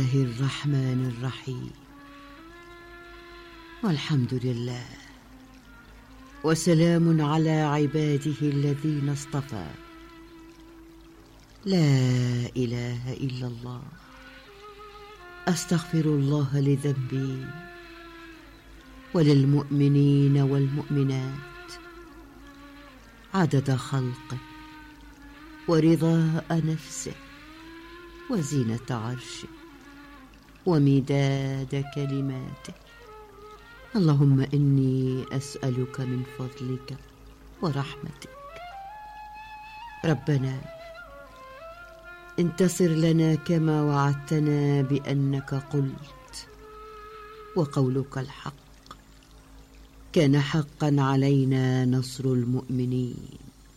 الله الرحمن الرحيم. والحمد لله، وسلام على عباده الذين اصطفى. لا إله إلا الله. أستغفر الله لذنبي وللمؤمنين والمؤمنات عدد خلقه ورضاء نفسه وزينة عرشه ومداد كلماته. اللهم إني أسألك من فضلك ورحمتك. ربنا انتصر لنا كما وعدتنا بأنك قلت، وقولك الحق. كان حقا علينا نصر المؤمنين،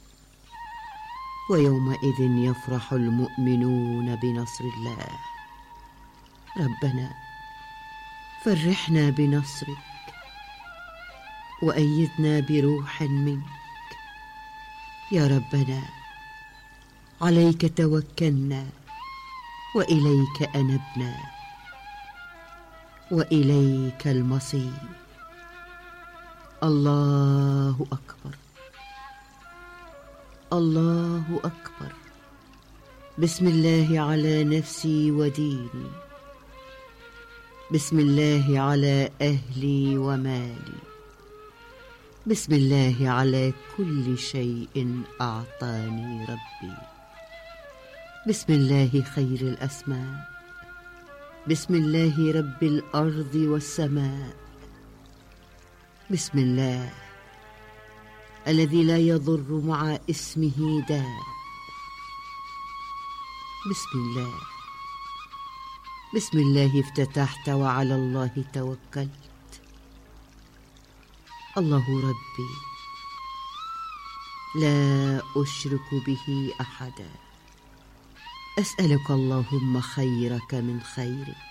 ويومئذ يفرح المؤمنون بنصر الله. ربنا فرحنا بنصرك وأيدنا بروح منك. يا ربنا عليك توكلنا وإليك أنبنا وإليك المصير. الله أكبر، الله أكبر. بسم الله على نفسي وديني، بسم الله على أهلي ومالي، بسم الله على كل شيء أعطاني ربي. بسم الله خير الأسماء، بسم الله رب الأرض والسماء. بسم الله الذي لا يضر مع اسمه داء. بسم الله، بسم الله افتتحت وعلى الله توكلت. الله ربي لا أشرك به أحدا. أسألك اللهم خيرك من خيرك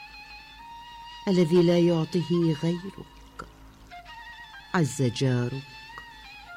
الذي لا يعطيه غيرك. عز جارك